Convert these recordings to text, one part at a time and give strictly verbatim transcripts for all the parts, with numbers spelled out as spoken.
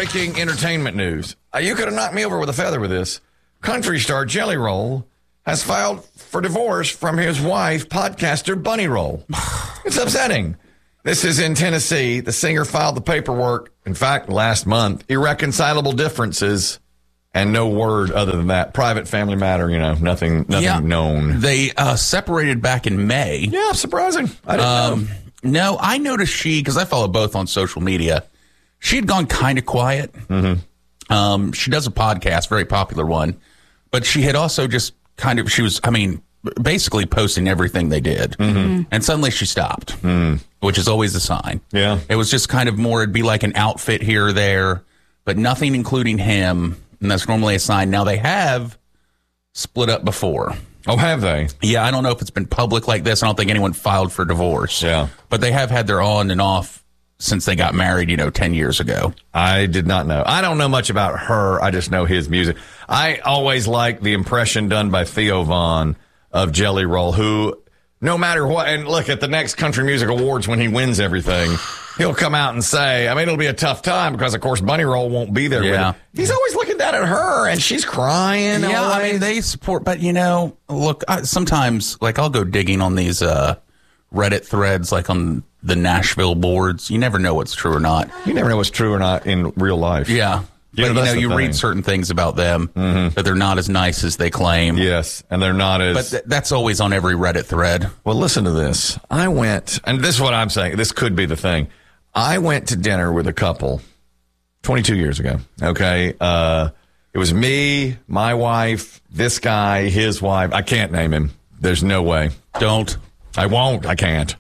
breaking entertainment news. Uh, you could have knocked me over with a feather with this. Country star Jelly Roll has filed for divorce from his wife, podcaster Bunny Roll. It's upsetting. This is in Tennessee. The singer filed the paperwork, in fact, last month. Irreconcilable differences and no word other than that. Private family matter, you know, nothing nothing yeah, known. They uh, separated back in May. Yeah, surprising. I didn't um, know. No, I noticed she, because I follow both on social media, she had gone kind of quiet. Mm-hmm. Um, she does a podcast, very popular one, but she had also just kind of, she was, I mean, basically posting everything they did. Mm-hmm. And suddenly she stopped, mm. which is always a sign. Yeah. It was just kind of more, it'd be like an outfit here or there, but nothing including him. And that's normally a sign. Now they have split up before. Oh, have they? Yeah, I don't know if it's been public like this. I don't think anyone filed for divorce. Yeah. But they have had their on and off since they got married, you know, ten years ago. I did not know. I don't know much about her. I just know his music. I always like the impression done by Theo Von of Jelly Roll, who, no matter what, and look, at the next Country Music Awards when he wins everything, he'll come out and say, I mean, it'll be a tough time because, of course, Bunny Roll won't be there. Yeah. With him. He's always looking down at her, and she's crying. Yeah, always. I mean, they support, but, you know, look, I, sometimes, like, I'll go digging on these uh, Reddit threads, like on the Nashville boards. You never know what's true or not. You never know what's true or not in real life. Yeah. Yeah, but, you that's know, the you thing. read certain things about them Mm-hmm. that they're not as nice as they claim. Yes, and they're not as... But th- that's always on every Reddit thread. Well, listen to this. I went, and this is what I'm saying. This could be the thing. I went to dinner with a couple twenty-two years ago. Okay. Uh, it was me, my wife, this guy, his wife. I can't name him. There's no way. Don't. I won't. I can't.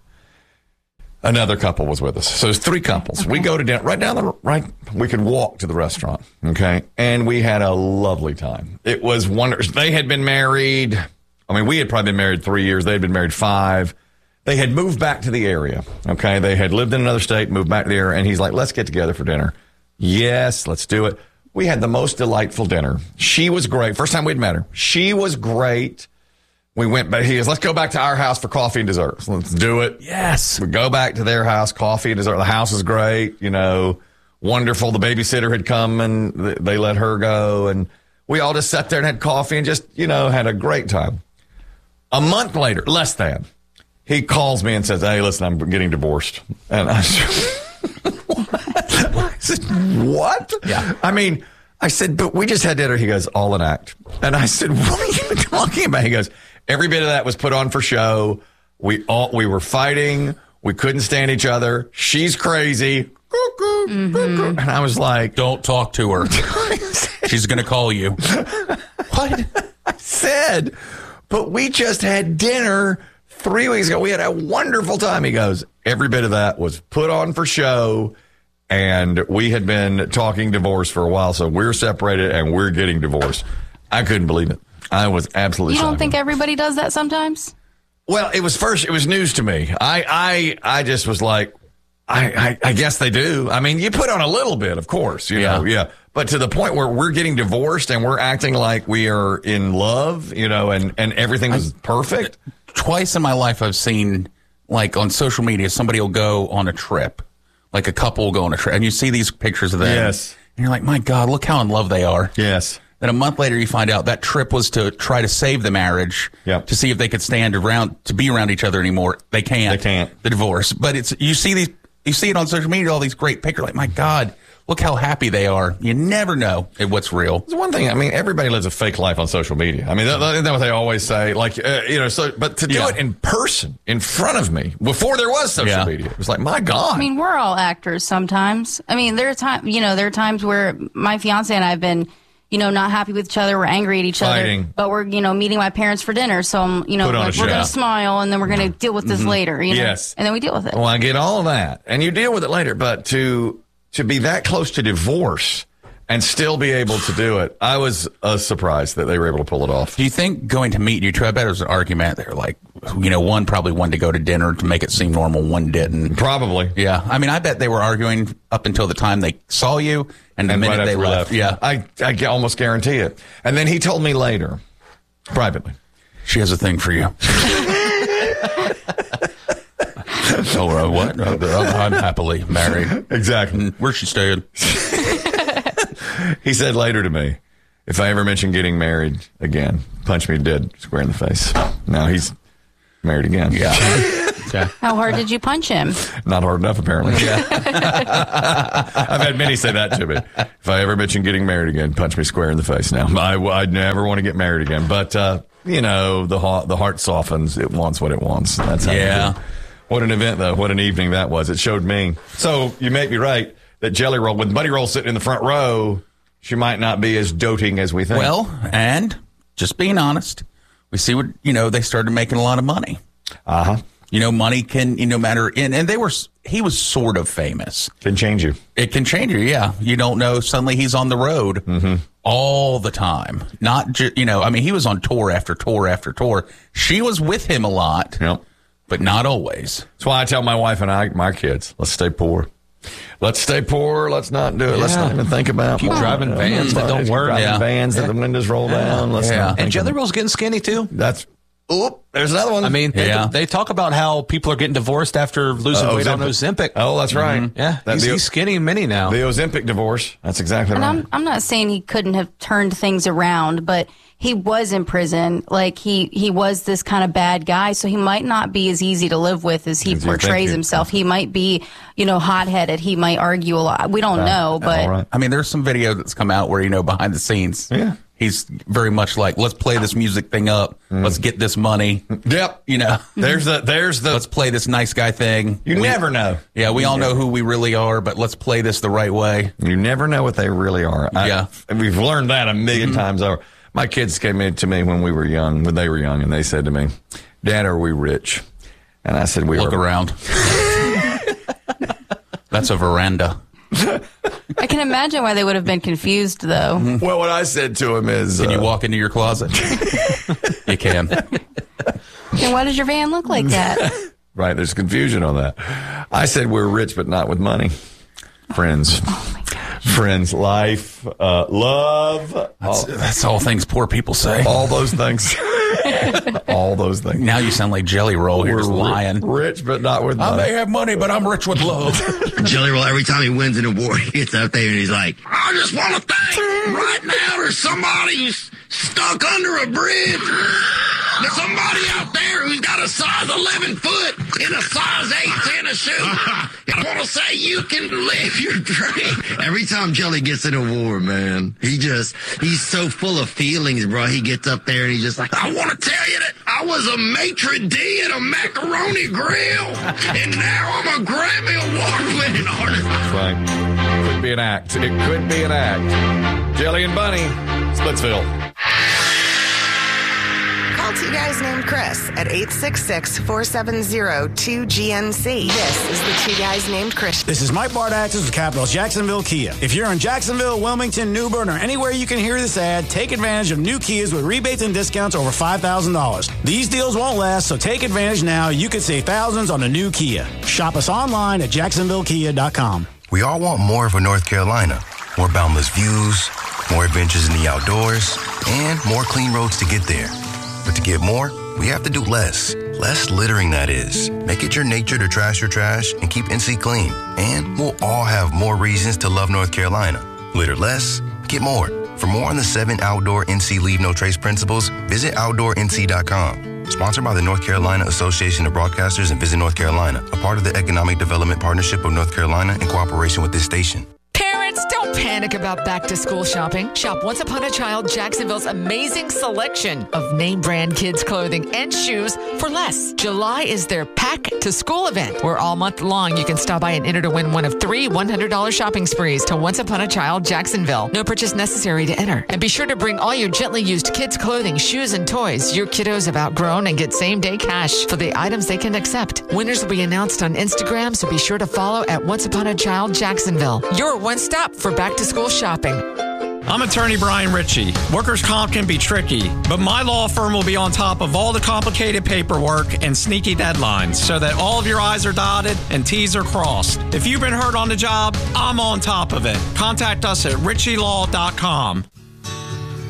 Another couple was with us. So it's three couples. Okay. We go to dinner right down the right. We could walk to the restaurant. Okay. And we had a lovely time. It was wonderful. They had been married. I mean, we had probably been married three years. They had been married five. They had moved back to the area. Okay. They had lived in another state, moved back to the area. And he's like, let's get together for dinner. Yes, let's do it. We had the most delightful dinner. She was great. First time we'd met her. She was great. We went back. He goes, let's go back to our house for coffee and dessert. So let's do it. Yes. We go back to their house, coffee and dessert. The house is great, you know, wonderful. The babysitter had come and they let her go. And we all just sat there and had coffee and just, you know, had a great time. A month later, less than, he calls me and says, hey, listen, I'm getting divorced. And I said, what? I said, what? Yeah. I mean, I said, but we just had dinner. He goes, all an act. And I said, what are you talking about? He goes, every bit of that was put on for show. We all we were fighting. We couldn't stand each other. She's crazy. Mm-hmm. And I was like, don't talk to her. She's going to call you. What? I said, but we just had dinner three weeks ago. We had a wonderful time. He goes, every bit of that was put on for show. And we had been talking divorce for a while. So we're separated and we're getting divorced. I couldn't believe it. I was absolutely You don't shocked. think everybody does that sometimes? Well, it was first, it was news to me. I, I, I just was like, I, I, I guess they do. I mean, you put on a little bit, of course, you know, yeah. But to the point where we're getting divorced and we're acting like we are in love, you know, and, and everything was perfect. Twice in my life, I've seen, like, on social media, somebody will go on a trip. Like, a couple will go on a trip. And you see these pictures of them. Yes. And you're like, my God, look how in love they are. Yes. Then a month later, you find out that trip was to try to save the marriage, yep. to see if they could stand around, to be around each other anymore. They can't. They can't. The divorce. But it's, you see these, you see it on social media, all these great pictures. Like, my God, look how happy they are. You never know what's real. It's one thing. I mean, everybody lives a fake life on social media. I mean, that, isn't that what they always say? Like, uh, you know, so, but to do yeah. it in person, in front of me, before there was social yeah. media, it was like, my God. I mean, we're all actors sometimes. I mean, there are times, you know, there are times where my fiance and I have been, you know, not happy with each other. We're angry at each Fighting. other, but we're, you know, meeting my parents for dinner. So, I'm, you know, Put on a like, show. we're going to smile and then we're going to deal with this Mm-hmm. later, you know? Yes. And then we deal with it. Well, I get all of that. And you deal with it later. But to to be that close to divorce and still be able to do it, I was uh, surprised that they were able to pull it off. Do you think going to meet you two, I bet there was an argument there, like, you know, one probably wanted to go to dinner to make it seem normal, one didn't. Probably. Yeah. I mean, I bet they were arguing up until the time they saw you and the And minute right they after we left. Yeah. I, I can almost guarantee it. And then he told me later, privately, she has a thing for you. Oh, uh, what? Uh, I'm happily married. Exactly. Where's she staying? He said later to me, if I ever mention getting married again, punch me dead square in the face. Now he's married again. Yeah. Okay. How hard did you punch him? Not hard enough, apparently. Yeah. I've had many say that to me. If I ever mention getting married again, punch me square in the face. Now, I, I'd never want to get married again. But, uh, you know, the heart, the heart softens. It wants what it wants. That's how Yeah. you do. What an event, though. What an evening that was. It showed me. So you may be right that Jelly Roll, with Buddy Roll sitting in the front row, she might not be as doting as we think. Well, and just being honest, we see what, you know, they started making a lot of money. Uh-huh. You know, money can, you know, matter. And, and they were, he was sort of famous. Can change you. It can change you, yeah. You don't know. Suddenly he's on the road Mm-hmm. all the time. Not just, you know, I mean, he was on tour after tour after tour. She was with him a lot, Yep. but not always. That's why I tell my wife and I, my kids, let's stay poor. Let's stay poor. Let's not do it. Let's Yeah. not even think about Keep more. driving Uh, vans that don't keep work. Driving Yeah. vans that Yeah. the windows roll down. Let's Yeah. not And think Jelly of- Roll's getting skinny too. That's, oop, there's another one. I mean, they, Yeah. they talk about how people are getting divorced after losing Uh, weight on Ozempic. Ozempic. Oh, that's right. Yeah, That he's, the, he's skinny and mini now. the Ozempic divorce. That's exactly And right. I'm I'm not saying he couldn't have turned things around, but he was in prison. Like he he was this kind of bad guy, so he might not be as easy to live with as he As you think portrays he- himself. He might be, you know, hot-headed. He might argue a lot. We don't know, but All right. I mean, there's some video that's come out where, you know, behind the scenes, Yeah. he's very much like, let's play this music thing up. Mm. Let's get this money. Yep. You know, There's the, there's the, let's play this nice guy thing. you We- never know. Yeah, we all know who we really are, but let's play this the right way. You never know what they really are. I- Yeah. and we've learned that a 1000000 times over. My kids came in to me when we were young, when they were young, and they said to me, Dad, are we rich? And I said, we Look are. around. That's a veranda. I can imagine why they would have been confused, though. Well, what I said to him is, Can you uh, walk into your closet? You can. And why does your van look like that? right, there's confusion on that. I said, we're rich, but not with money. Friends. Oh my gosh. Friends, life, uh, love, That's, all, that's all things poor people say. all those things. all those things. Now you sound like Jelly Roll. You're just ri- lying. Rich, but not with I money. may have money, but I'm rich with love. Jelly Roll, every time he wins an award, he gets up there and he's like, I just want to thank right now there's somebody who's stuck under a bridge. There's somebody out there who's got a size eleven foot in a size eight tennis shoe. I want to say you can live your dream. Every time Jelly gets an award, man, he just, he's so full of feelings, bro. He gets up there and he's just like, I want to tell you that I was a maitre d' at a macaroni grill, and now I'm a Grammy award winning artist. Right. Could be an act. It could be an act. Jelly and Bunny, Splitsville. Call two guys named Chris at eight six six, four seven zero, two G N C. This is the Two Guys Named Chris. This is Mike Bardaxis with Capitals Jacksonville Kia. If you're in Jacksonville, Wilmington, New Bern, or anywhere you can hear this ad, take advantage of new Kias with rebates and discounts over five thousand dollars. These deals won't last, so take advantage now. You could save thousands on a new Kia. Shop us online at jacksonville kia dot com. We all want more for North Carolina. More boundless views, more adventures in the outdoors, and more clean roads to get there. But to get more, we have to do less. Less littering, that is. Make it your nature to trash your trash and keep N C clean. And we'll all have more reasons to love North Carolina. Litter less, get more. For more on the seven outdoor N C Leave No Trace principles, visit outdoor N C dot com. Sponsored by the North Carolina Association of Broadcasters and Visit North Carolina, a part of the Economic Development Partnership of North Carolina in cooperation with this station. Parents, don't panic about back-to-school shopping. Shop Once Upon a Child Jacksonville's amazing selection of name-brand kids' clothing and shoes for less. July is their Pack-to-School event, where all month long you can stop by and enter to win one of three one hundred dollars shopping sprees to Once Upon a Child Jacksonville. No purchase necessary to enter. And be sure to bring all your gently used kids' clothing, shoes, and toys your kiddos have outgrown and get same-day cash for the items they can accept. Winners will be announced on Instagram, so be sure to follow at Once Upon a Child Jacksonville. Your one stop for back-to-school shopping. I'm attorney Brian Ritchie. Workers' comp can be tricky, but my law firm will be on top of all the complicated paperwork and sneaky deadlines so that all of your I's are dotted and T's are crossed. If you've been hurt on the job, I'm on top of it. Contact us at ritchie law dot com.